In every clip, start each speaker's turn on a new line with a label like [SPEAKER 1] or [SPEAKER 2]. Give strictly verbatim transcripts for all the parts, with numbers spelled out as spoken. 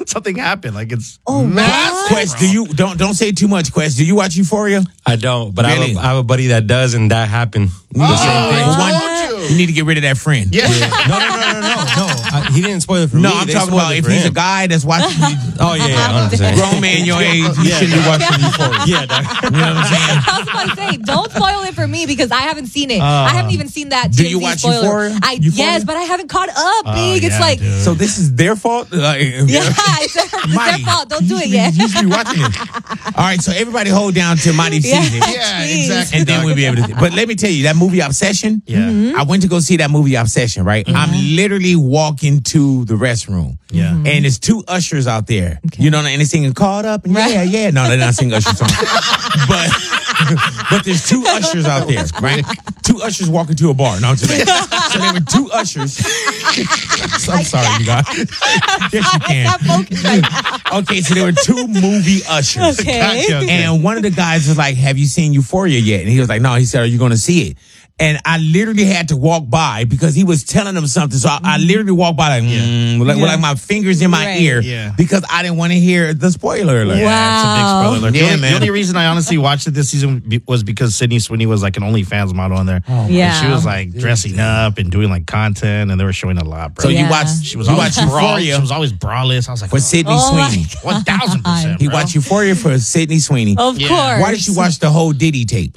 [SPEAKER 1] something happened. Like it's
[SPEAKER 2] oh,
[SPEAKER 1] massive.
[SPEAKER 3] Quest, do you don't don't say too much, Quest. Do you watch Euphoria?
[SPEAKER 4] I don't, but
[SPEAKER 3] Really?
[SPEAKER 4] I, have a, I have a buddy that does, and that happened. The
[SPEAKER 3] Oh,
[SPEAKER 4] same thing.
[SPEAKER 3] one-
[SPEAKER 1] told you.
[SPEAKER 3] you need to get rid of that friend.
[SPEAKER 1] Yeah.
[SPEAKER 4] No, no, no, no, no, no. I, he didn't spoil it for
[SPEAKER 3] No,
[SPEAKER 4] me.
[SPEAKER 3] I'm
[SPEAKER 4] They
[SPEAKER 3] talking
[SPEAKER 4] spoiled
[SPEAKER 3] about
[SPEAKER 4] it
[SPEAKER 3] if
[SPEAKER 4] for
[SPEAKER 3] he's a
[SPEAKER 4] him.
[SPEAKER 3] guy that's watching you,
[SPEAKER 4] Oh yeah, yeah, one hundred percent.
[SPEAKER 3] grown man your age, you
[SPEAKER 4] Yeah,
[SPEAKER 3] shouldn't be
[SPEAKER 4] dog.
[SPEAKER 3] watching Euphoria.
[SPEAKER 4] Yeah, dog.
[SPEAKER 3] You know what I'm saying?
[SPEAKER 2] I was about to say, don't spoil it for me because I haven't seen it. I haven't even seen that.
[SPEAKER 3] Do
[SPEAKER 2] T M Z
[SPEAKER 3] you watch
[SPEAKER 2] spoiler.
[SPEAKER 3] Euphoria?
[SPEAKER 2] I
[SPEAKER 3] Euphoria?
[SPEAKER 2] yes, but I haven't caught up. Big, it's
[SPEAKER 1] yeah,
[SPEAKER 2] like
[SPEAKER 1] dude.
[SPEAKER 3] So this is their fault? Like,
[SPEAKER 2] yeah, it's their, it's their
[SPEAKER 3] Mighty,
[SPEAKER 2] fault. Don't do
[SPEAKER 3] you
[SPEAKER 2] it
[SPEAKER 3] should be-
[SPEAKER 2] yet.
[SPEAKER 3] You should be watching it. All right, so everybody hold down to Mighty
[SPEAKER 2] Yeah.
[SPEAKER 3] season.
[SPEAKER 1] Yeah,
[SPEAKER 2] Jeez.
[SPEAKER 1] exactly.
[SPEAKER 3] And then
[SPEAKER 1] dog.
[SPEAKER 3] we'll be able to. But let me tell you, that movie Obsession.
[SPEAKER 1] Yeah.
[SPEAKER 2] Mm-hmm.
[SPEAKER 3] I went to go see that movie Obsession. Right, I'm literally walking to the restroom.
[SPEAKER 1] Yeah.
[SPEAKER 2] Mm-hmm.
[SPEAKER 3] And there's two ushers out there. You know, and they're singing "Caught Up." And
[SPEAKER 2] Right.
[SPEAKER 3] yeah, yeah. No, they're not singing Usher songs. but but there's two ushers out there, right? Two ushers walking to a bar. No, I'm just kidding. So there were two ushers. I'm sorry, you guys. Yes, you can.
[SPEAKER 2] Stop focusing right now.
[SPEAKER 3] Okay, so there were two movie ushers.
[SPEAKER 2] Okay.
[SPEAKER 1] Gotcha, okay.
[SPEAKER 3] And one of the guys was like, "Have you seen Euphoria yet?" And he was like, "No." He said, "Are you going to see it?" And I literally had to walk by because he was telling them something. So I, I literally walked by like, mm, like, with
[SPEAKER 2] Yeah.
[SPEAKER 3] like my fingers in my
[SPEAKER 2] Right.
[SPEAKER 3] ear
[SPEAKER 1] Yeah.
[SPEAKER 3] because I didn't want to hear the spoiler alert.
[SPEAKER 1] Yeah, it's a big
[SPEAKER 2] Wow.
[SPEAKER 1] spoiler alert. The,
[SPEAKER 3] Yeah,
[SPEAKER 1] only,
[SPEAKER 3] man.
[SPEAKER 1] the only reason I honestly watched it this season be- was because Sydney Sweeney was like an OnlyFans model on there.
[SPEAKER 2] Yeah.
[SPEAKER 1] And she was like dressing up and doing like content, and they were showing a lot, bro.
[SPEAKER 3] So
[SPEAKER 2] Yeah.
[SPEAKER 3] you watched,
[SPEAKER 1] she was
[SPEAKER 3] you
[SPEAKER 1] always
[SPEAKER 3] watched
[SPEAKER 1] bra-
[SPEAKER 3] Euphoria
[SPEAKER 1] She was always braless. I was like,
[SPEAKER 3] for Sydney
[SPEAKER 2] Oh my
[SPEAKER 3] Sweeney.
[SPEAKER 1] one thousand percent.
[SPEAKER 3] He
[SPEAKER 1] bro.
[SPEAKER 3] watched Euphoria for Sydney Sweeney.
[SPEAKER 2] Of
[SPEAKER 1] Yeah.
[SPEAKER 2] course.
[SPEAKER 3] Why did you watch the whole Diddy tape?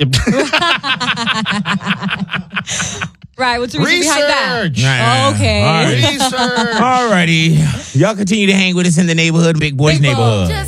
[SPEAKER 2] Right. What's the reason behind that?
[SPEAKER 1] Research.
[SPEAKER 2] Oh, okay.
[SPEAKER 3] All right.
[SPEAKER 1] Research.
[SPEAKER 3] All righty. Y'all continue to hang with us in the neighborhood, Big Boys
[SPEAKER 2] Big Boy.
[SPEAKER 3] Neighborhood.